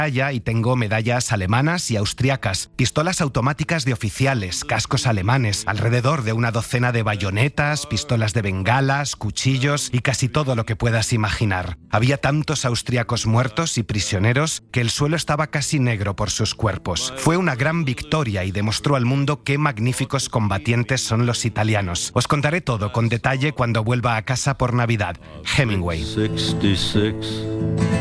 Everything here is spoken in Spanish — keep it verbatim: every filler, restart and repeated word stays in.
y tengo medallas alemanas y austriacas, pistolas automáticas de oficiales, cascos alemanes, alrededor de una docena de bayonetas, pistolas de bengalas, cuchillos y casi todo lo que puedas imaginar. Había tantos austriacos muertos y prisioneros que el suelo estaba casi negro por sus cuerpos. Fue una gran victoria y demostró al mundo qué magníficos combatientes son los italianos. Os contaré todo con detalle cuando vuelva a casa por Navidad. Hemingway. sesenta y seis